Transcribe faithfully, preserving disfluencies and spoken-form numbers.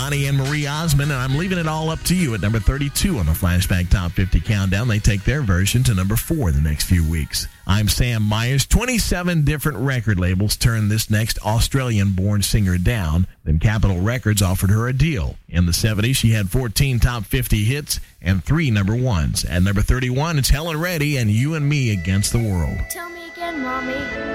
Donnie and Marie Osmond, and I'm leaving it all up to you at number thirty-two on the Flashback Top fifty Countdown. They take their version to number four the next few weeks. I'm Sam Myers. twenty-seven different record labels turned this next Australian-born singer down. Then Capitol Records offered her a deal. In the seventies, she had fourteen top fifty hits and three number ones. At number thirty-one, it's Helen Reddy and You and Me Against the World. Tell me again, Mommy.